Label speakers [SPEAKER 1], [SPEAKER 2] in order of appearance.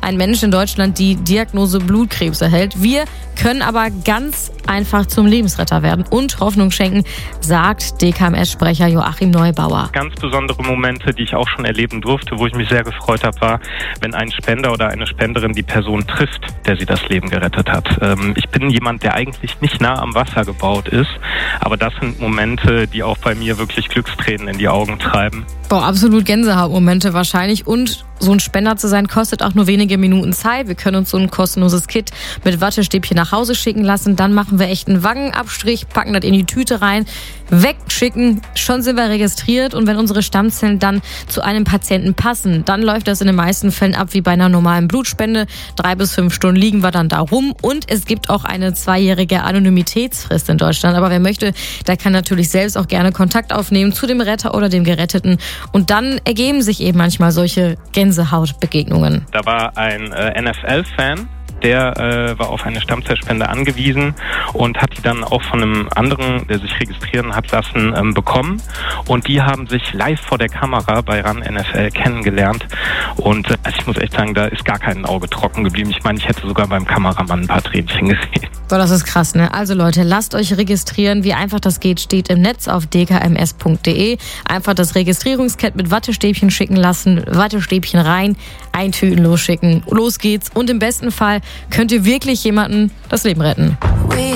[SPEAKER 1] ein Mensch in Deutschland die Diagnose Blutkrebs erhält. Wir können aber ganz einfach zum Lebensretter werden und Hoffnung schenken, sagt DKMS-Sprecher Joachim Neubauer.
[SPEAKER 2] Ganz besondere Momente, die ich auch schon erleben durfte, wo ich mich sehr gefreut habe, war, wenn ein Spender oder eine Spenderin die Person trifft, der sie das Leben gerettet hat. Ich bin jemand, der eigentlich nicht nah am Wasser gebaut ist, aber das sind Momente, die auch bei mir wirklich Glückstränen in die Augen treiben.
[SPEAKER 1] Boah, absolut Gänsehautmomente wahrscheinlich. Und so ein Spender zu sein, kostet auch nur wenige Minuten Zeit. Wir können uns so ein kostenloses Kit mit Wattestäbchen nach Hause schicken lassen. Dann machen wir echt einen Wangenabstrich, packen das in die Tüte rein, wegschicken. Schon sind wir registriert. Und wenn unsere Stammzellen dann zu einem Patienten passen, dann läuft das in den meisten Fällen ab wie bei einer normalen Blutspende. 3 bis 5 Stunden liegen wir dann da rum. Und es gibt auch eine 2-jährige Anonymitätsfrist in Deutschland. Aber wer möchte, der kann natürlich selbst auch gerne Kontakt aufnehmen zu dem Retter oder dem Geretteten. Und dann ergeben sich eben manchmal solche Gänsehautbegegnungen.
[SPEAKER 2] Da war ein NFL-Fan, der war auf eine Stammzellspende angewiesen und hat die dann auch von einem anderen, der sich registrieren hat lassen, bekommen. Und die haben sich live vor der Kamera bei RAN NFL kennengelernt. Und ich muss echt sagen, da ist gar kein Auge trocken geblieben. Ich meine, ich hätte sogar beim Kameramann ein paar Tränchen gesehen.
[SPEAKER 1] Boah, das ist krass, ne? Also Leute, lasst euch registrieren. Wie einfach das geht, steht im Netz auf dkms.de. Einfach das Registrierungskit mit Wattestäbchen schicken lassen, Wattestäbchen rein, eintüten, losschicken. Los geht's. Und im besten Fall könnt ihr wirklich jemanden das Leben retten.